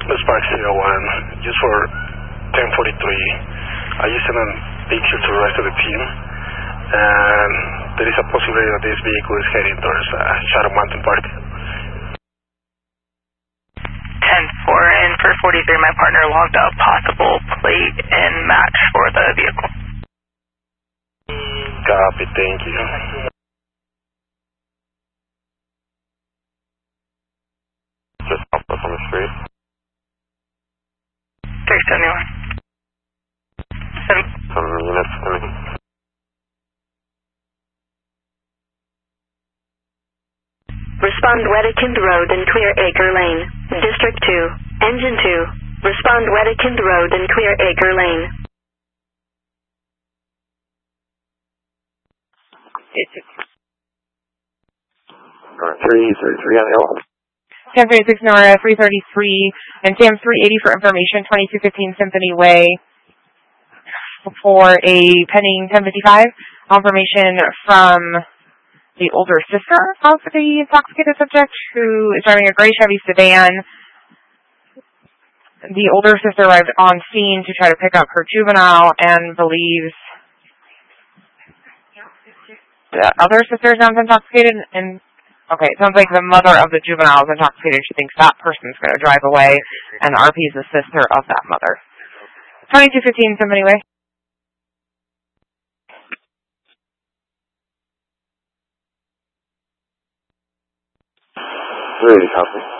Spark 01, just for 1043. I just sent a picture to the rest of the team, and there is a possibility that this vehicle is heading towards Shadow Mountain Park. 10-4, and for 43, my partner logged a possible plate and match for the vehicle. Copy, thank you. Just help us on the street. 371. Some units to me. Respond Wedekind Road and Clear Acre Lane. District 2. Engine 2. Respond Wedekind Road and Clear Acre Lane. Nora 333 on the yellow. Sam 36 Nora 333 and Sam 380 for information, 2215 Symphony Way for a pending 1055. Confirmation from the older sister of the intoxicated subject who is driving a gray Chevy sedan. The older sister arrived on scene to try to pick up her juvenile and believes the other sister sounds intoxicated. And okay, it sounds like the mother of the juvenile is intoxicated. She thinks that person's going to drive away, and RP is the sister of that mother. 2215 Symphony Way. Really copy.